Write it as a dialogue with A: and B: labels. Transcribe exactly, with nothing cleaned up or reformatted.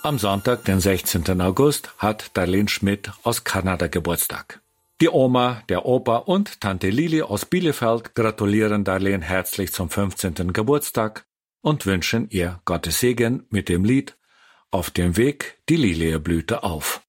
A: Am Sonntag, den sechzehnten August, hat Darlene Schmidt aus Kanada Geburtstag. Die Oma, der Opa und Tante Lili aus Bielefeld gratulieren Darlene herzlich zum fünfzehnten Geburtstag und wünschen ihr Gottes Segen mit dem Lied »Auf dem Weg die Lilie blühte auf«.